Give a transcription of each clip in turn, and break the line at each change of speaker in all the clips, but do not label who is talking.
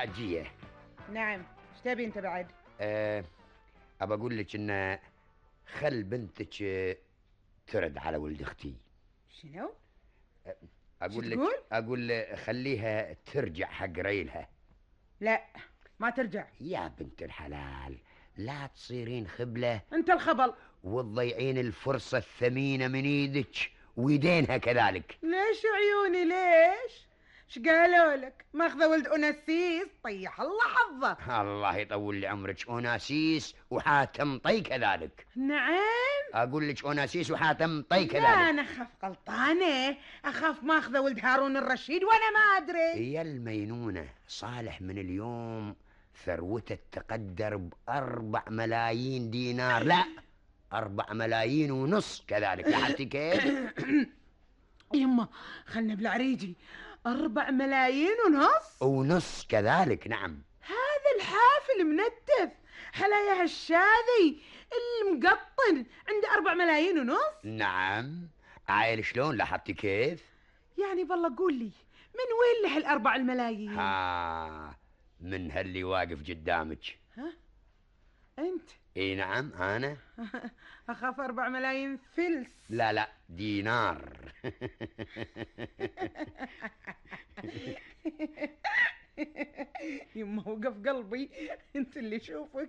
حجية.
نعم، ايش تبي انت بعد؟
أبى أقول لك إن خل بنتك ترد على ولد أختي.
شنو؟
أقول خليها ترجع حق ريلها.
لا، ما ترجع
يا بنت الحلال، لا تصيرين خبلة
انت الخبل
وتضيعين الفرصة الثمينة من ايدك ويدينها كذلك.
ليش عيوني ليش؟ ايش قالوا لك؟ ماخذه ولد أناسيس طيح الله حظه.
الله يطول لي عمرك، أناسيس وحاتم طي كذلك.
نعم،
أقول لك أناسيس وحاتم طي كذلك.
لا أنا أخاف غلطانة، أخاف ماخذه ولد هارون الرشيد وأنا ما أدري.
يا المينونة، صالح من اليوم ثروته تقدر ب4 ملايين دينار، لا 4 ملايين ونص كذلك. لاحظتي كيف؟
يما خلنا بالعريجي، 4 ملايين ونص
كذلك. نعم،
هذا الحافل منتف حلايا هالشاذي المقطن عنده 4 ملايين ونص.
نعم، عايل شلون؟ لاحظتي كيف؟
يعني بالله قول لي من وين له ال4 ملايين؟
من هاللي واقف قدامك.
ها انت؟
اي نعم انا.
اخاف 4 ملايين فلس.
لا دينار.
يما وقف قلبي، انت اللي شوفك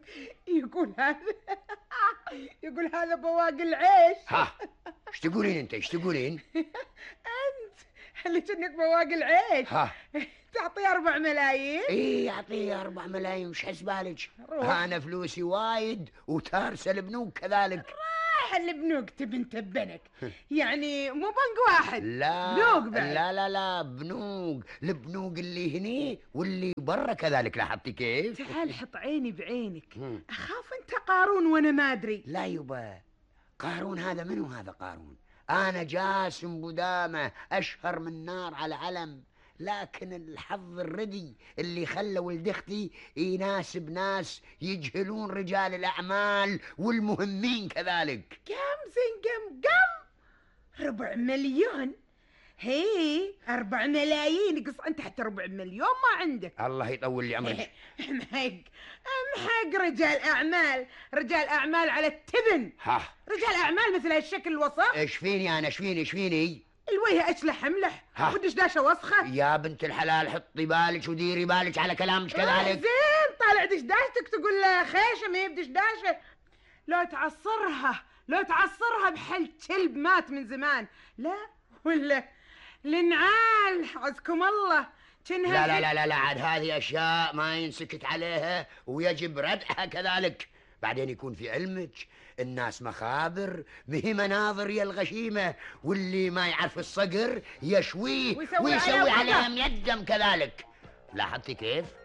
يقول هذا بواقي العيش.
ايش تقولين انت؟ ايش تقولين؟
انت اللي كأنك بواقي العيش. تعطيه 4 ملايين؟
ايه اعطيه 4 ملايين، وش حسبالك؟ انا فلوسي وايد وتارسه البنوك كذلك.
راح البنوك تبنت بنك، يعني مو بنك واحد.
لا
بنوك بعد.
لا بنوك، البنوك اللي هني واللي برا كذلك. لاحظتي كيف؟
تعال حط عيني بعينك. اخاف انت قارون وانا ما ادري.
لا يبا، قارون هذا منو؟ هذا قارون انا جاسم بدامه اشهر من نار على علم، لكن الحظ الردي اللي خلى ولد اختي يناسب ناس يجهلون رجال الاعمال والمهمين كذلك.
كم 4 مليون؟ هي 4 ملايين قص انت حتى 4 مليون ما عندك.
الله يطول لي عمرك.
محق رجال اعمال على التبن. رجال اعمال مثل هالشكل الوسخ.
ايش فيني انا؟ ايش فيني؟
الوجه اشلح املح ودشداشه وسخه.
يا بنت الحلال حطي بالك وديري بالك على كلامك كذلك.
زين، طالع دشداشتك تقول خيشه ما هي بدشداشه. لو تعصرها بحل كلب مات من زمان. لا ولا لنعال عزكم الله.
لا عاد هذه اشياء ما ينسكت عليها ويجب ردعها كذلك. بعدين يكون في علمك الناس مخابر، مهي مناظر يا الغشيمة، واللي ما يعرف الصقر يشويه ويسوي عليهم يدم كذلك. لاحظتي كيف؟